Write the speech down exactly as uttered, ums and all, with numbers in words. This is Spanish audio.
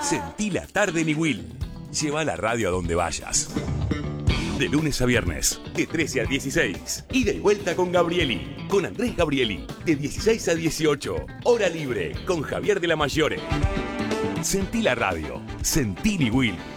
Sentí la tarde en Iguil. Lleva la radio a donde vayas. De lunes a viernes, de trece a dieciséis. Ida y vuelta con Gabrieli. Con Andrés Gabrieli. De dieciséis a dieciocho. Hora libre con Javier de la Maggiore. Sentí la radio. Sentí Iguil.